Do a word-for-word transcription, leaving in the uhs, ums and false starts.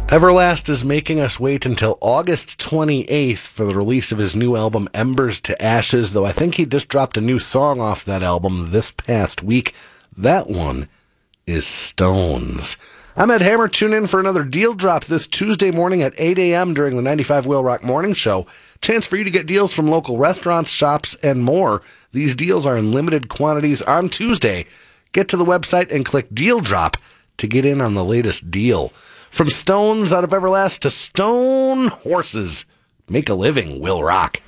Everlast is making us wait until August twenty-eighth for the release of his new album, Embers to Ashes, though I think he just dropped a new song off that album this past week. That one is Stones. I'm Ed Hammer. Tune in for another deal drop this Tuesday morning at eight a.m. during the ninety-five Wheel Rock Morning Show. Chance for you to get deals from local restaurants, shops, and more. These deals are in limited quantities on Tuesday. Get to the website and click Deal Drop to get in on the latest deal. From Stones out of Everlast to Stone Horses. Make a living, Will Rock.